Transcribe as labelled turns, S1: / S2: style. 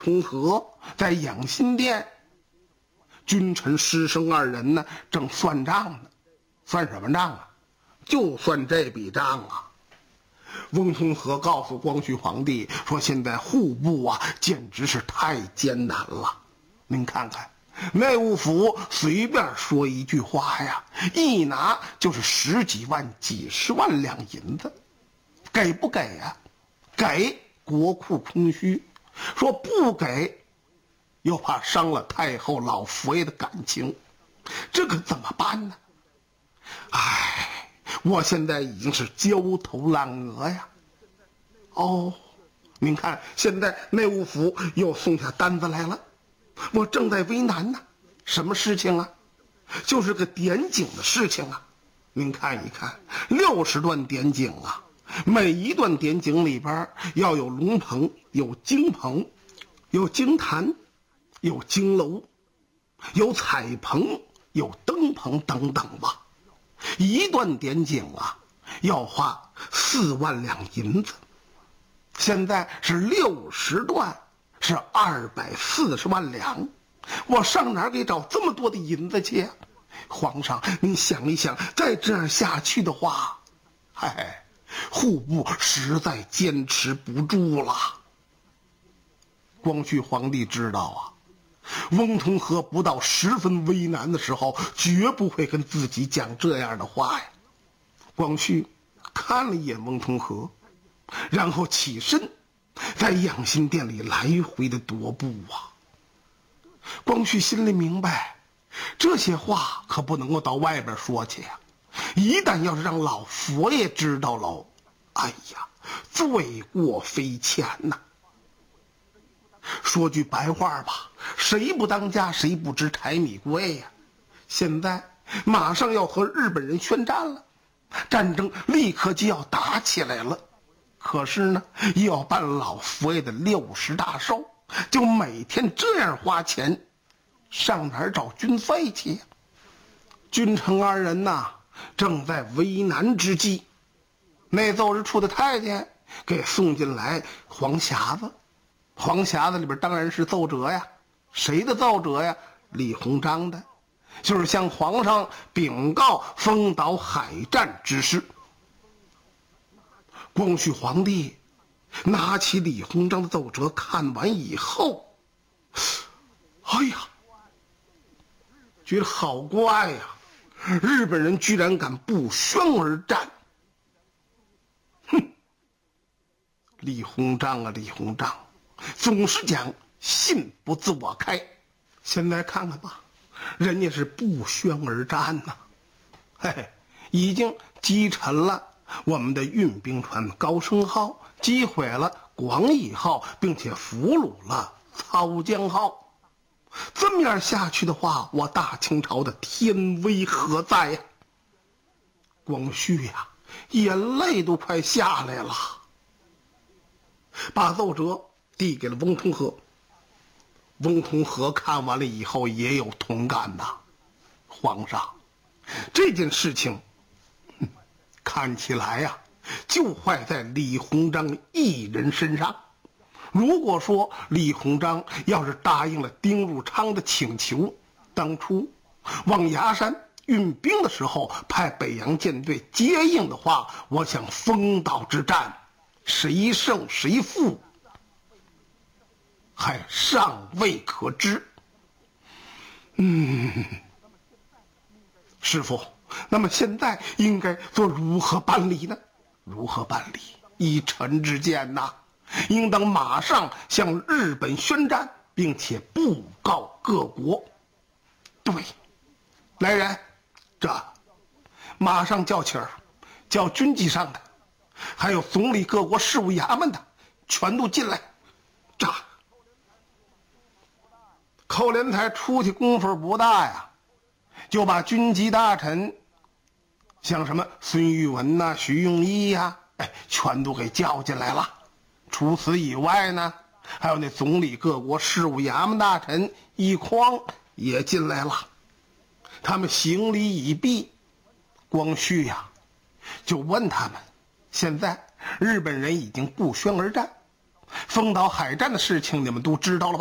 S1: 通和在养心殿，君臣师生二人呢正算账呢。算什么账啊？就算这笔账啊。翁同龢告诉光绪皇帝说，现在户部啊简直是太艰难了。您看看内务府随便说一句话呀，一拿就是十几万几十万两银子，给不给啊？给，国库空虚；说不给，又怕伤了太后老佛爷的感情，这可怎么办呢？唉，我现在已经是焦头烂额呀。哦，您看现在内务府又送下单子来了，我正在为难呢。什么事情啊？就是个点景的事情啊。您看一看，60段点景啊，每一段点景里边要有龙棚，有经棚，有经坛，有经楼，有彩棚，有灯棚等等吧。一段点景啊，要花4万两银子。现在是60段，是240万两。我上哪儿给找这么多的银子去啊？皇上，您想一想，再这样下去的话，户部实在坚持不住了。光绪皇帝知道啊，翁同龢不到十分为难的时候，绝不会跟自己讲这样的话呀。光绪看了一眼翁同龢，然后起身在养心殿里来回的踱步啊。光绪心里明白，这些话可不能够到外边说去呀，一旦要是让老佛爷知道喽，哎呀，罪过非浅呐。说句白话吧，谁不当家谁不知柴米贵呀。现在马上要和日本人宣战了，战争立刻就要打起来了，可是呢又要办老佛爷的60大寿，就每天这样花钱，上哪儿找军费去呀？君臣二人呐正在为难之际，内奏日处的太监给送进来黄匣子。黄匣子里边当然是奏折呀，谁的奏折呀？李鸿章的，就是向皇上禀告封岛海战之事。光绪皇帝拿起李鸿章的奏折看完以后，哎呀，觉得好怪呀，日本人居然敢不宣而战。哼，李鸿章啊，李鸿章总是讲信不自我开，现在看看吧，人家是不宣而战呐，已经击沉了我们的运兵船高升号，击毁了广义号，并且俘虏了操江号。这么样下去的话，我大清朝的天威何在呀？光绪呀，眼泪都快下来了，把奏折递给了翁同龢。翁同龢看完了以后也有同感呐。皇上，这件事情看起来呀，就坏在李鸿章一人身上。如果说李鸿章要是答应了丁汝昌的请求，当初往崖山运兵的时候派北洋舰队接应的话，我想丰岛之战谁胜谁负还尚未可知。师傅，那么现在应该做如何办理呢？如何办理？依臣之见呐，应当马上向日本宣战，并且布告各国。对，来人，这马上叫起儿，叫军机上的，还有总理各国事务衙门的，全都进来。这寇连才出去功夫不大呀，就把军机大臣像什么孙玉文呐、徐永义呀，全都给叫进来了。除此以外呢，还有那总理各国事务衙门大臣一匡也进来了。他们行礼已毕，光绪呀就问他们，现在日本人已经不宣而战， 丰岛海战的事情你们都知道了吧？